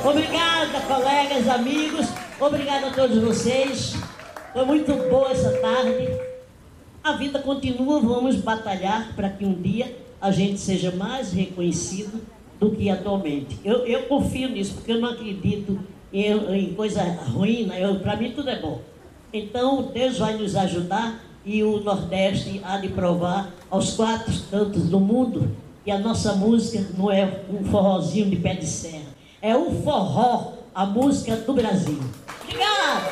Obrigada, colegas, amigos. Obrigado a todos vocês. Foi muito boa essa tarde. A vida continua, vamos batalhar para que um dia a gente seja mais reconhecido do que atualmente. Eu confio nisso, porque eu não acredito em coisa ruim, né? Para mim tudo é bom. Então Deus vai nos ajudar e o Nordeste há de provar aos 4 cantos do mundo que a nossa música não é um forrozinho de pé de serra, é o forró, a música do Brasil. Obrigado!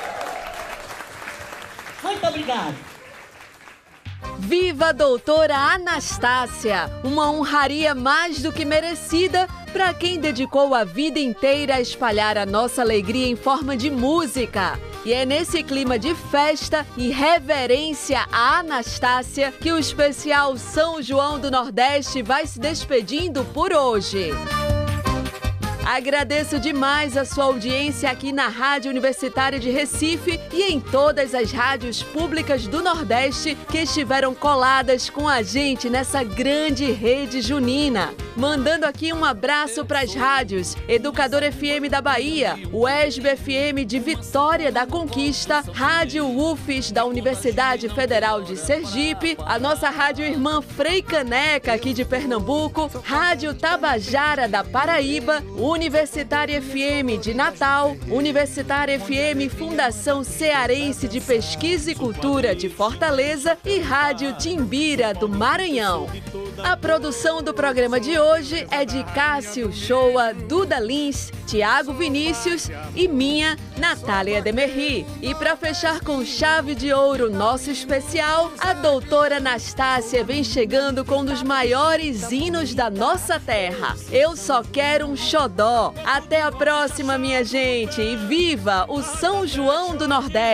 Muito obrigado! Viva a doutora Anastácia, uma honraria mais do que merecida para quem dedicou a vida inteira a espalhar a nossa alegria em forma de música. E é nesse clima de festa e reverência à Anastácia que o especial São João do Nordeste vai se despedindo por hoje. Agradeço demais a sua audiência aqui na Rádio Universitária de Recife e em todas as rádios públicas do Nordeste que estiveram coladas com a gente nessa grande rede junina. Mandando aqui um abraço para as rádios Educador FM da Bahia, UESB FM de Vitória da Conquista, Rádio UFES da Universidade Federal de Sergipe, a nossa rádio irmã Frei Caneca aqui de Pernambuco, Rádio Tabajara da Paraíba, Universitária FM de Natal, Universitária FM Fundação Cearense de Pesquisa e Cultura de Fortaleza e Rádio Timbira do Maranhão. A produção do programa de hoje é de Cássio Shoa, Duda Lins, Tiago Vinícius e minha, Natália Demerri. E para fechar com chave de ouro nosso especial, a doutora Anastácia vem chegando com um dos maiores hinos da nossa terra. Eu só quero um xodó. Até a próxima, minha gente, e viva o São João do Nordeste!